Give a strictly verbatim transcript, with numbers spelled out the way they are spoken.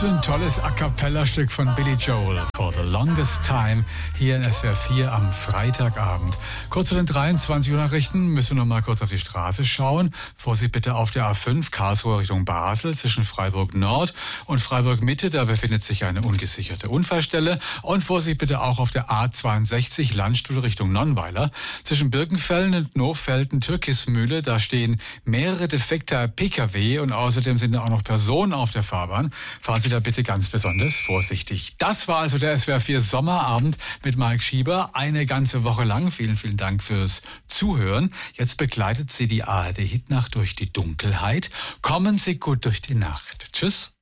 Ein tolles A-Cappella-Stück von Billy Joel, For the Longest Time, hier in S W R vier am Freitagabend. Kurz vor den dreiundzwanzig Uhr Nachrichten müssen wir noch mal kurz auf die Straße schauen. Vorsicht bitte auf der A fünf, Karlsruhe Richtung Basel, zwischen Freiburg Nord und Freiburg Mitte, da befindet sich eine ungesicherte Unfallstelle. Und Vorsicht bitte auch auf der A zweiundsechzig, Landstuhl Richtung Nonnweiler, zwischen Birkenfellen und Nofelden, Türkismühle, da stehen mehrere defekte P K W und außerdem sind da auch noch Personen auf der Fahrbahn. Fahren Sie da bitte ganz besonders vorsichtig. Das war also der S W R vier Sommerabend mit Mike Schieber. Eine ganze Woche lang. Vielen, vielen Dank fürs Zuhören. Jetzt begleitet Sie die A R D-Hitnacht durch die Dunkelheit. Kommen Sie gut durch die Nacht. Tschüss.